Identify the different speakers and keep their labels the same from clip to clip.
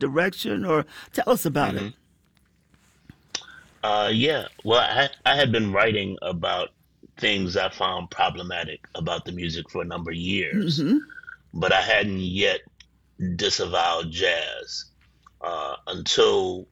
Speaker 1: direction, or tell us about it.
Speaker 2: Hmm. Yeah. Well, I had been writing about things I found problematic about the music for a number of years,
Speaker 1: Hmm.
Speaker 2: but I hadn't yet disavowed jazz until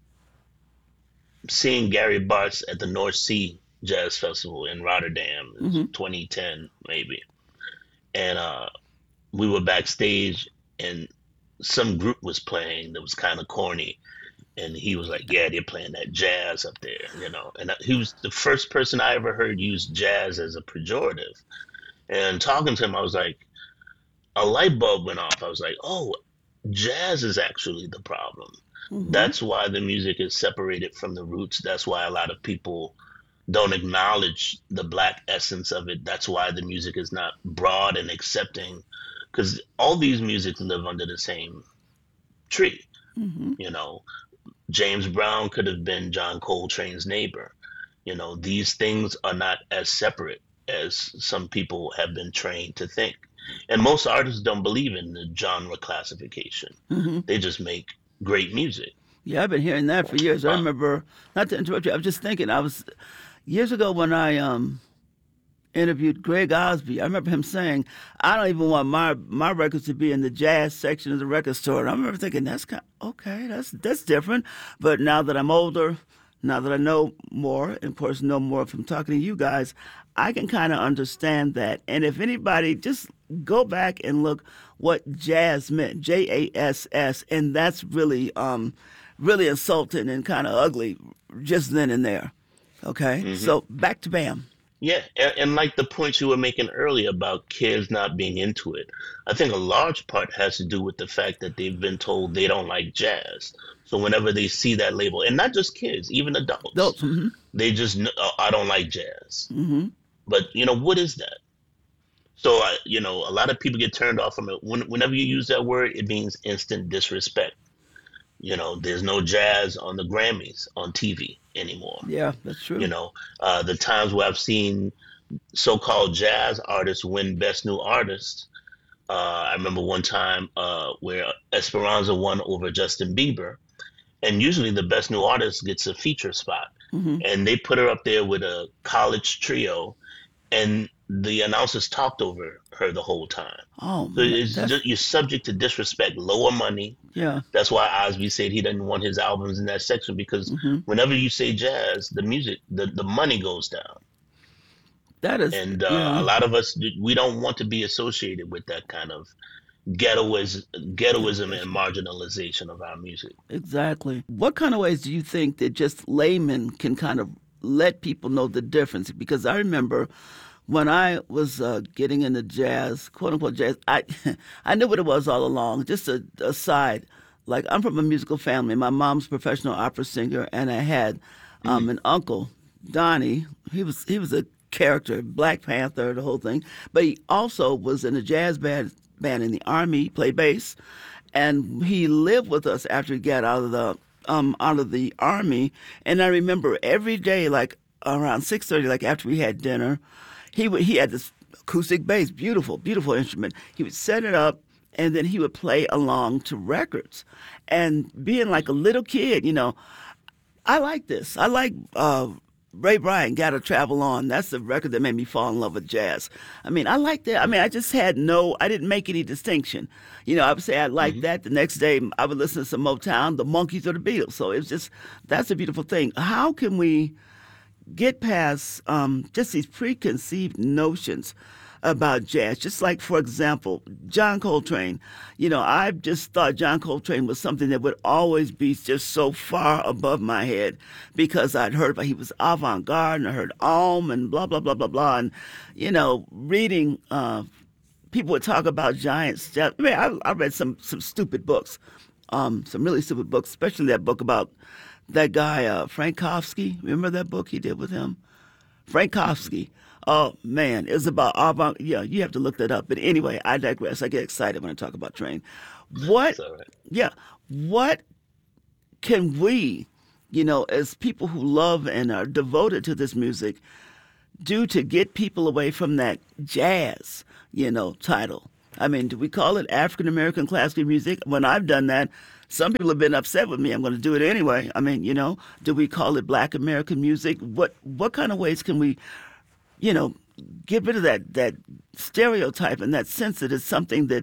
Speaker 2: seeing Gary Bartz at the North Sea Jazz Festival in Rotterdam, it was
Speaker 1: Hmm.
Speaker 2: 2010 maybe, and we were backstage and some group was playing that was kind of corny, and he was like, "Yeah, they're playing that jazz up there, you know." And he was the first person I ever heard use jazz as a pejorative. And talking to him, I was like, a light bulb went off. I was like, "Oh, jazz is actually the problem.
Speaker 1: Hmm.
Speaker 2: That's why the music is separated from the roots. That's why a lot of people don't acknowledge the black essence of it. That's why the music is not broad and accepting, because all these musics live under the same tree.
Speaker 1: Hmm.
Speaker 2: You know, James Brown could have been John Coltrane's neighbor. You know, these things are not as separate as some people have been trained to think. And most artists don't believe in the genre classification.
Speaker 1: Hmm.
Speaker 2: They just make great music.
Speaker 1: Yeah, I've been hearing that for years. I
Speaker 2: Uh,
Speaker 1: remember, not to interrupt you, I was just thinking, I was years ago when I interviewed Greg Osby. I remember him saying, "I don't even want my records to be in the jazz section of the record store." And I remember thinking, "That's kind okay. That's different." But now that I'm older, now that I know more, and of course know more from talking to you guys, I can kind of understand that. And if anybody just go back and look what jazz meant, JASS, and that's really insulting and kind of ugly just then and there. Okay,
Speaker 2: mhm.
Speaker 1: so back to Bam.
Speaker 2: Yeah, and like the point you were making earlier about kids not being into it, I think a large part has to do with the fact that they've been told they don't like jazz. So whenever they see that label, and not just kids, even adults,
Speaker 1: Adults. Hmm.
Speaker 2: they just "Oh, I don't like jazz."
Speaker 1: Hmm.
Speaker 2: But what is that? So a lot of people get turned off from it. Whenever you use that word, it means instant disrespect. There's no jazz on the Grammys on TV anymore.
Speaker 1: Yeah, that's
Speaker 2: You
Speaker 1: true.
Speaker 2: know, the times where I've seen so-called jazz artists win Best New Artist. I remember one time where Esperanza won over Justin Bieber, and usually the Best New Artist gets a feature spot,
Speaker 1: Hmm.
Speaker 2: and they put her up there with a college trio, and the announcers talked over her the whole time.
Speaker 1: Oh,
Speaker 2: So it's
Speaker 1: that's
Speaker 2: just, you're subject to disrespect, lower money.
Speaker 1: yeah.
Speaker 2: That's why Osby said he didn't want his albums in that section because
Speaker 1: Hmm.
Speaker 2: whenever you say jazz, the music, the money goes down.
Speaker 1: That is
Speaker 2: And
Speaker 1: yeah.
Speaker 2: a lot of us, we don't want to be associated with that kind of ghettoism and marginalization of our music.
Speaker 1: Exactly. What kind of ways do you think that just laymen can kind of let people know the difference? Because I remember when I was getting into jazz, quote unquote jazz, I I knew what it was all along. Just a aside, like I'm from a musical family. My mom's a professional opera singer, and I had
Speaker 2: Hmm.
Speaker 1: an uncle, Donnie. He was a character, Black Panther, the whole thing. But he also was in a jazz band in the army. He played bass, and he lived with us after he got out of the army. And I remember every day, like around 6:30, like after we had dinner, he had this acoustic bass, beautiful, beautiful instrument. He would set it up, and then he would play along to records. And being like a little kid, I like this. I like Ray Bryant, "Gotta Travel On." That's the record that made me fall in love with jazz. I mean, I like that. I mean, I didn't make any distinction. I would say I like
Speaker 2: Hmm.
Speaker 1: that. The next day, I would listen to some Motown, the Monkees, or the Beatles. So it was just, that's a beautiful thing. How can we get past just these preconceived notions about jazz? Just like, for example, John Coltrane. I just thought John Coltrane was something that would always be just so far above my head because I'd heard about he was avant garde and I heard Alm and blah, blah, blah, blah, blah. And, reading, people would talk about giant steps. I mean, I read some stupid books, some really stupid books, especially that book about that guy, Frankowski. Remember that book he did with him? Frankowski. Oh man, it's about avant. Yeah, you have to look that up. But anyway, I digress. I get excited when I talk about Train. What?
Speaker 2: It's all right.
Speaker 1: Yeah. What can we, as people who love and are devoted to this music, do to get people away from that jazz, title? I mean, do we call it African American classical music? When I've done that, some people have been upset with me. I'm going to do it anyway. I mean, do we call it Black American music? What kind of ways can we, you know, get rid of that stereotype and that sense that it's something that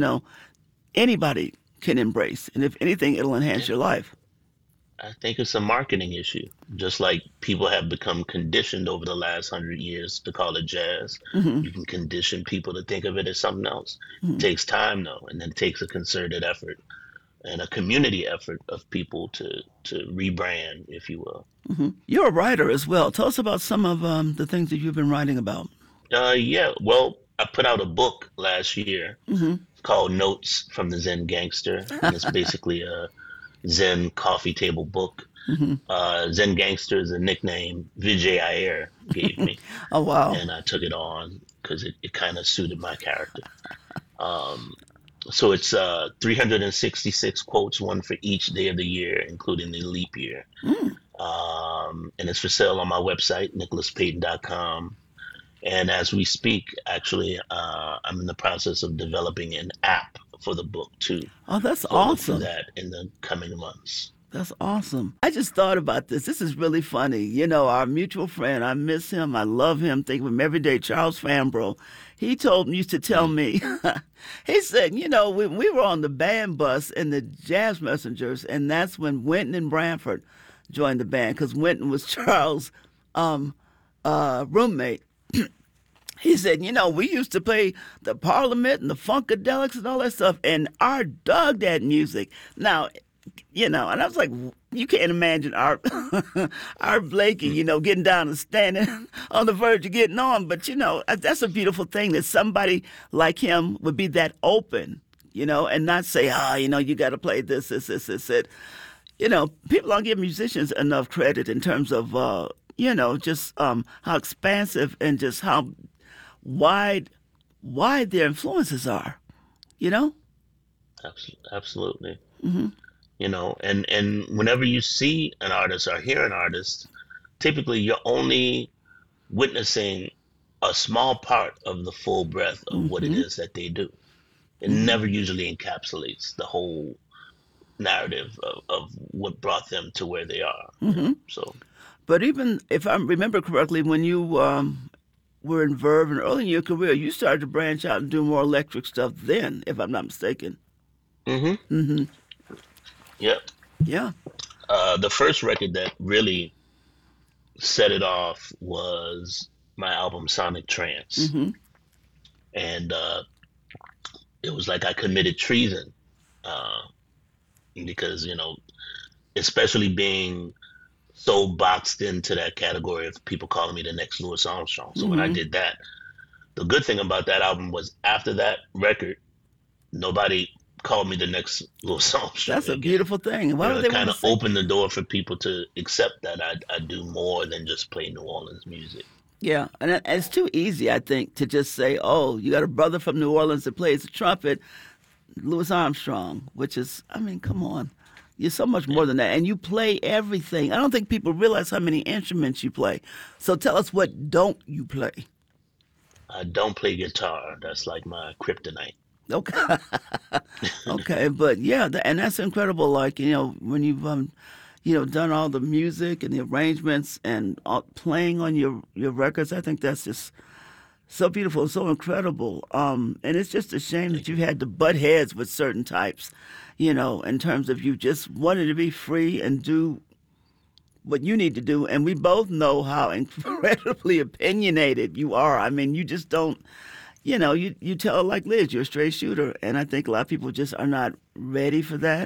Speaker 1: anybody can embrace, and if anything, it'll enhance your life.
Speaker 2: I think it's a marketing issue. Just like people have become conditioned over the last 100 years to call it jazz,
Speaker 1: Hmm.
Speaker 2: you can condition people to think of it as something else. It
Speaker 1: Hmm.
Speaker 2: takes time though, and then it takes a concerted effort and a community effort of people to rebrand, if you will.
Speaker 1: Hmm. You're a writer as well. Tell us about some of the things that you've been writing about.
Speaker 2: Yeah, well, I put out a book last year
Speaker 1: Hmm.
Speaker 2: called Notes from the Zen Gangster, and it's basically a Zen coffee table book.
Speaker 1: Hmm.
Speaker 2: Zen Gangster is a nickname Vijay Iyer gave me,
Speaker 1: Oh, wow.
Speaker 2: and I took it on because it kind of suited my character. Um, so it's 366 quotes, one for each day of the year, including the leap year.
Speaker 1: Mm.
Speaker 2: And it's for sale on my website, nicholaspayton.com. And as we speak, actually, I'm in the process of developing an app for the book too.
Speaker 1: Oh, that's
Speaker 2: So look for
Speaker 1: awesome.
Speaker 2: that in the coming months.
Speaker 1: That's awesome. I just thought about this. This is really funny. Our mutual friend, I miss him. I love him. Think of him every day. Charles Fambro. He used to tell
Speaker 2: Mm.
Speaker 1: me, he said, when we were on the band bus in the Jazz Messengers, and that's when Wynton and Branford joined the band, because Wynton was Charles' um, roommate. He said, we used to play the Parliament and the Funkadelics and all that stuff, and I dug that music. Now, and I was like, you can't imagine our Blakey,
Speaker 2: Mm.
Speaker 1: getting down and standing on the verge of getting on. But that's a beautiful thing that somebody like him would be that open, and not say, you got to play this, it. People don't give musicians enough credit in terms of, just how expansive and just how wide, wide their influences are. You know.
Speaker 2: Absolutely.
Speaker 1: Hmm.
Speaker 2: And whenever you see an artist or hear an artist, typically you're only witnessing a small part of the full breadth of what it
Speaker 1: Hmm.
Speaker 2: is that they do. It
Speaker 1: Hmm.
Speaker 2: never usually encapsulates the whole narrative of what brought them to where they are.
Speaker 1: Hmm.
Speaker 2: So,
Speaker 1: But even if I remember correctly, when you were in Verve and early in your career, you started to branch out and do more electric stuff then, if I'm not mistaken.
Speaker 2: hmm
Speaker 1: Hmm.
Speaker 2: yeah.
Speaker 1: Yeah.
Speaker 2: The first record that really set it off was my album Sonic Trance.
Speaker 1: Hmm.
Speaker 2: And it was like I committed treason uh, because, especially being so boxed into that category of people calling me the next Louis Armstrong. So when I
Speaker 1: Hmm.
Speaker 2: did that, the good thing about that album was after that record, nobody called me the next Louis Armstrong
Speaker 1: That's a
Speaker 2: again.
Speaker 1: beautiful thing. Why would
Speaker 2: It
Speaker 1: they want
Speaker 2: kind
Speaker 1: to
Speaker 2: of
Speaker 1: say?
Speaker 2: opened the door for people to accept that I do more than just play New Orleans music.
Speaker 1: Yeah, and it's too easy, I think, to just say, "Oh, you got a brother from New Orleans that plays the trumpet, Louis Armstrong," which is, I mean, come on, you're so much
Speaker 2: Yeah.
Speaker 1: more than that, and you play everything. I don't think people realize how many instruments you play. So tell us, what don't you play?
Speaker 2: I don't play guitar. That's like my kryptonite.
Speaker 1: Okay. Okay, but yeah, and that's incredible. Like when you've done all the music and the arrangements and playing on your records, I think that's just so beautiful, so incredible. And it's just a shame that
Speaker 2: Thank
Speaker 1: you
Speaker 2: you.
Speaker 1: had to butt heads with certain types, in terms of you just wanted to be free and do what you need to do. And we both know how incredibly opinionated you are. I mean, you just don't. You tell it like Liz, you're a straight shooter, and I think a lot of people just are not ready for that.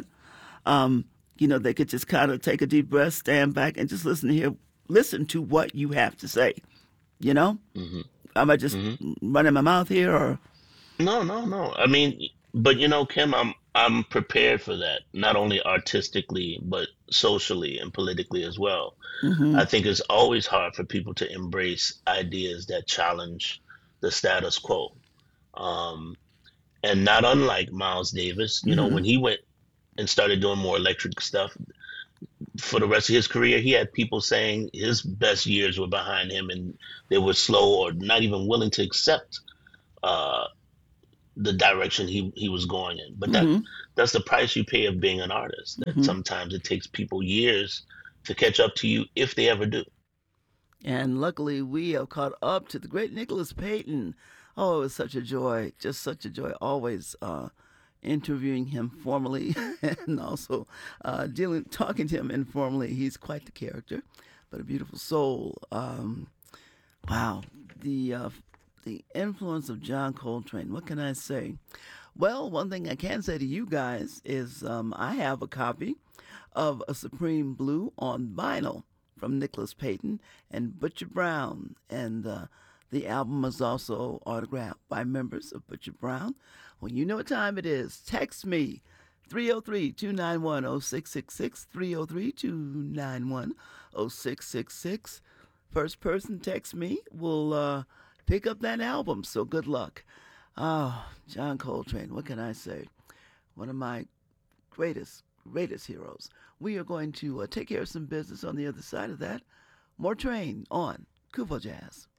Speaker 1: They could just kind of take a deep breath, stand back, and just listen to what you have to say. You know,
Speaker 2: hmm
Speaker 1: am I just
Speaker 2: hmm
Speaker 1: running my mouth here, or?
Speaker 2: No, no, no. I mean, but Kim, I'm prepared for that, not only artistically, but socially and politically as well.
Speaker 1: Hmm.
Speaker 2: I think it's always hard for people to embrace ideas that challenge the status quo. Um, and not unlike Miles Davis,
Speaker 1: Hmm.
Speaker 2: when he went and started doing more electric stuff for the rest of his career, he had people saying his best years were behind him and they were slow or not even willing to accept uh, the direction he was going in. But
Speaker 1: Hmm.
Speaker 2: that's the price you pay of being an artist. That sometimes it takes people years to catch up to you if they ever do.
Speaker 1: And luckily, we have caught up to the great Nicholas Payton. Oh, it was such a joy, just such a joy, always interviewing him formally and also talking to him informally. He's quite the character, but a beautiful soul. Wow, the influence of John Coltrane. What can I say? Well, one thing I can say to you guys is I have a copy of A Supreme Blue on vinyl from Nicholas Payton and Butcher Brown, and the album is also autographed by members of Butcher Brown. Well, you know what time it is. Text me, 303-291-0666, 303-291-0666. First person text me will pick up that album, so good luck. Oh, John Coltrane, what can I say? One of my greatest heroes. We are going to take care of some business on the other side of that. More Train on Kuvo Jazz.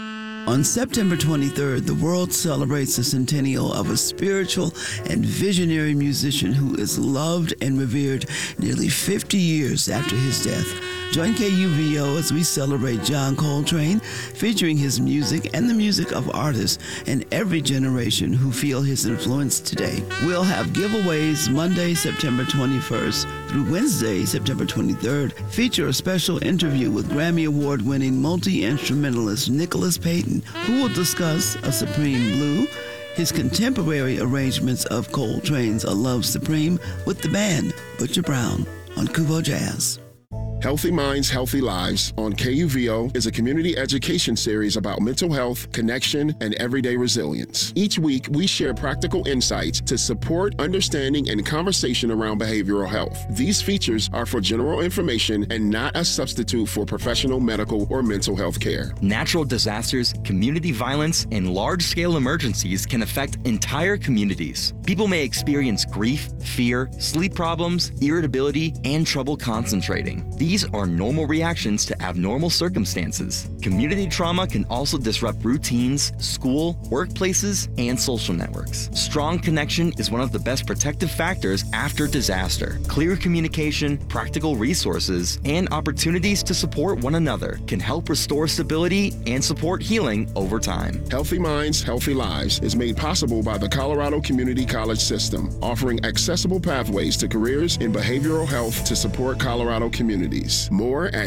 Speaker 1: On September 23rd, the world celebrates the centennial of a spiritual and visionary musician who is loved and revered nearly 50 years after his death. Join KUVO as we celebrate John Coltrane, featuring his music and the music of artists in every generation who feel his influence today. We'll have giveaways Monday, September 21st through Wednesday, September 23rd. Feature a special interview with Grammy Award-winning multi-instrumentalist Nicholas Payton, who will discuss A Supreme Blue, his contemporary arrangements of Coltrane's A Love Supreme with the band Butcher Brown on Kuvo Jazz.
Speaker 3: Healthy Minds, Healthy Lives on KUVO is a community education series about mental health, connection, and everyday resilience. Each week, we share practical insights to support understanding and conversation around behavioral health. These features are for general information and not a substitute for professional medical or mental health care.
Speaker 4: Natural disasters, community violence, and large-scale emergencies can affect entire communities. People may experience grief, fear, sleep problems, irritability, and trouble concentrating. These are normal reactions to abnormal circumstances. Community trauma can also disrupt routines, school, workplaces, and social networks. Strong connection is one of the best protective factors after disaster. Clear communication, practical resources, and opportunities to support one another can help restore stability and support healing over time.
Speaker 3: Healthy Minds, Healthy Lives is made possible by the Colorado Community College System, offering accessible pathways to careers in behavioral health to support Colorado communities. More at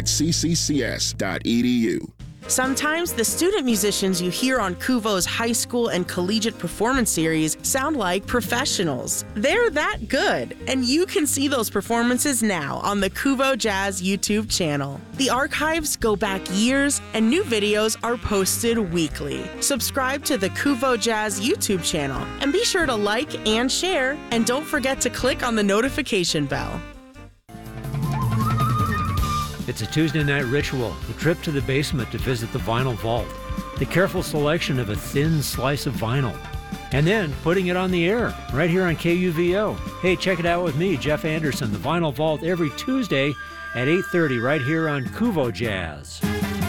Speaker 3: cccs.edu.
Speaker 5: Sometimes the student musicians you hear on Kuvo's high school and collegiate performance series sound like professionals. They're that good, and you can see those performances now on the Kuvo Jazz YouTube channel. The archives go back years, and new videos are posted weekly. Subscribe to the Kuvo Jazz YouTube channel, and be sure to like and share, and don't forget to click on the notification bell.
Speaker 6: It's a Tuesday night ritual, the trip to the basement to visit the vinyl vault, the careful selection of a thin slice of vinyl, and then putting it on the air right here on KUVO. Hey, check it out with me, Jeff Anderson, the Vinyl Vault, every Tuesday at 8:30 right here on Kuvo Jazz.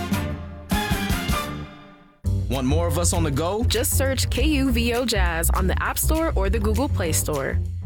Speaker 7: Want more of us on the go?
Speaker 8: Just search KUVO Jazz on the App Store or the Google Play Store.